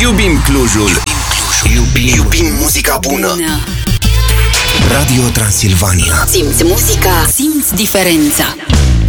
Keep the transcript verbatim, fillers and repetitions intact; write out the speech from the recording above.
Iubim Clujul. Iubim, iubim muzica bună. Radio Transilvania. Simți muzica, simți diferența.